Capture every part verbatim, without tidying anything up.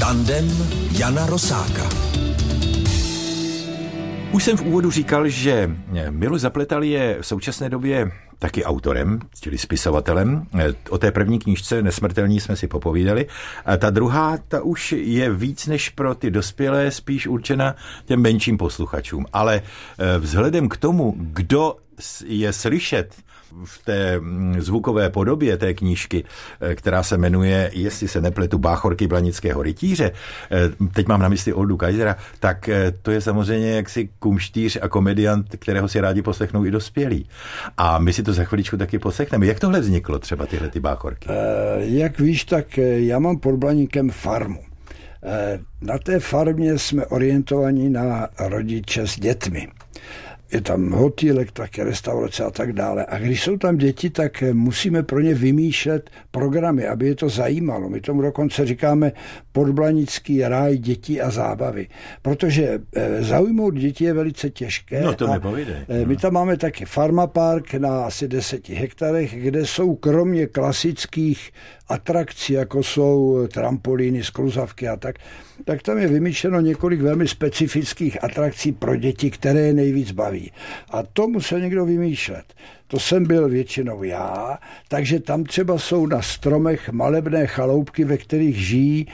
Tandem Jana Rosáka. Už jsem v úvodu říkal, že Miloš Zapletal je v současné době taky autorem, čili spisovatelem. O té první knížce Nesmrtelní jsme si popovídali. A ta druhá, ta už je víc než pro ty dospělé, spíš určena těm menším posluchačům. Ale vzhledem k tomu, kdo je slyšet v té zvukové podobě té knížky, která se jmenuje, jestli se nepletu, Báchorky blanického rytíře, teď mám na mysli Oldu Kaisera, tak to je samozřejmě jaksi kumštíř a komediant, kterého si rádi poslechnou i dospělí. A my si to za chviličku taky poslechneme. Jak tohle vzniklo, třeba tyhle ty Báchorky? Jak víš, tak já mám pod Blaníkem farmu. Na té farmě jsme orientovaní na rodiče s dětmi. Je tam hotýlek, také restaurace a tak dále. A když jsou tam děti, tak musíme pro ně vymýšlet programy, aby je to zajímalo. My tomu dokonce říkáme podblanický ráj dětí a zábavy. Protože zaujmout děti je velice těžké. No to mi povídej. My tam máme taky farmapark na asi deseti hektarech, kde jsou kromě klasických atrakcí, jako jsou trampolíny, skluzavky a tak, tak tam je vymýšleno několik velmi specifických atrakcí pro děti, které je nejvíc baví. A to musel někdo vymýšlet. To jsem byl většinou já, takže tam třeba jsou na stromech malebné chaloupky, ve kterých žijí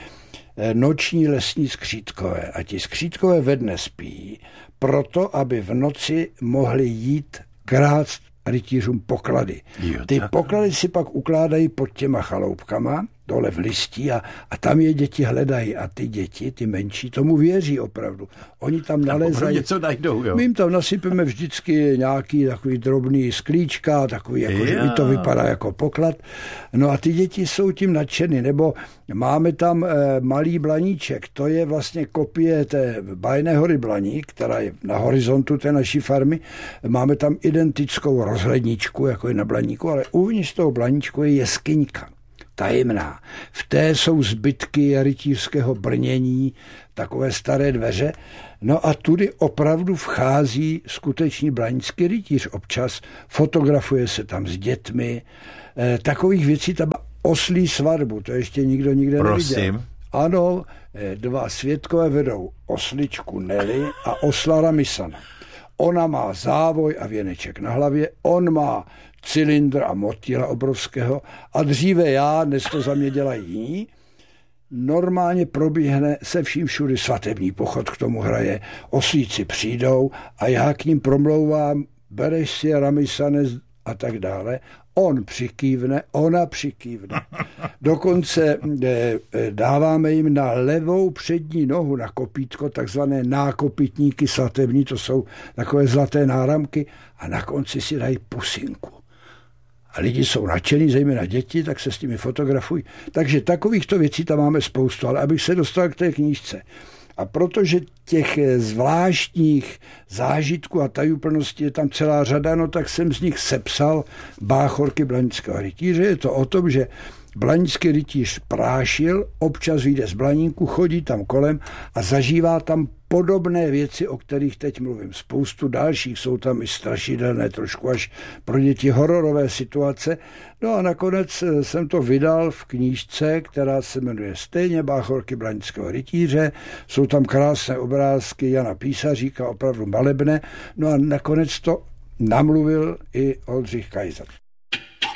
noční lesní skřítkové. A ti skřítkové ve dne spí, proto, aby v noci mohli jít krást rytířům poklady. Jo, Ty tak. poklady si pak ukládají pod těma chaloupkama, dole v listí a, a tam je děti hledají. A ty děti, ty menší, tomu věří opravdu. Oni tam nalézají. něco najdou, jo. My jim tam nasypeme vždycky nějaký takový drobný sklíčka, takový, jako, že mi to vypadá jako poklad. No a ty děti jsou tím nadšeny. Nebo máme tam e, malý Blaníček, to je vlastně kopie té bájné hory Blaník, která je na horizontu té naší farmy. Máme tam identickou rozhledničku, jako je na Blaníku, ale uvnitř toho Blaníčku je jeskyňka. Tajemná. V té jsou zbytky rytířského brnění, takové staré dveře. No a tudy opravdu vchází skutečný blanický rytíř. Občas fotografuje se tam s dětmi. E, takových věcí tam oslí svatbu, to ještě nikdo nikde Prosím. neviděl. Ano, e, dva svědkové vedou osličku Nelly a osla Ramisana. Ona má závoj a věneček na hlavě, on má cylindr a motýla obrovského a dříve já, dnes to za mě dělají jiní, normálně probíhne se vším všudy svatební pochod, k tomu hraje, oslíci přijdou a já k ním promlouvám, bereš si Ramisane a tak dále. On přikývne, ona přikývne. Dokonce dáváme jim na levou přední nohu na kopítko takzvané nákopitníky svatební, to jsou takové zlaté náramky a na konci si dají pusinku. A lidi jsou nadšení, zejména děti, tak se s nimi fotografují. Takže takovýchto věcí tam máme spoustu, ale abych se dostal k té knížce. A protože těch zvláštních zážitků a tajuplností je tam celá řada, no tak jsem z nich sepsal Báchorky blanického rytíře. Je to o tom, že blanický rytíř prášil, občas vyjde z Blaníku, chodí tam kolem a zažívá tam podobné věci, o kterých teď mluvím. Spoustu dalších, jsou tam i strašidelné, trošku až pro děti hororové situace. No a nakonec jsem to vydal v knížce, která se jmenuje stejně Báchorky blanického rytíře. Jsou tam krásné obrázky Jana Písaříka, opravdu malebné. No a nakonec to namluvil i Oldřich Kaiser.